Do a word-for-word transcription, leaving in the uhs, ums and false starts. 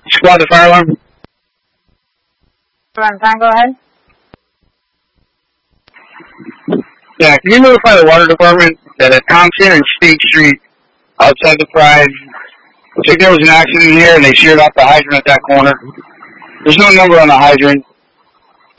Squad to fire alarm. Run time, go ahead. Yeah, can you notify the water department that at Thompson and State Street, outside the Pride, looks like there was an accident here and they sheared off the hydrant at that corner. There's no number on the hydrant.